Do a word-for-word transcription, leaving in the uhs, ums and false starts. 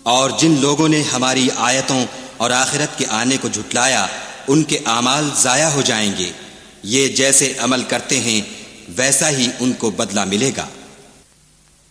और जिन लोगों ने हमारी आयतों और आखिरत के आने को झुटलाया, उनके आमाल जाया हो जाएंगे। ये जैसे अमल करते हैं वैसा ही उनको बदला मिलेगा।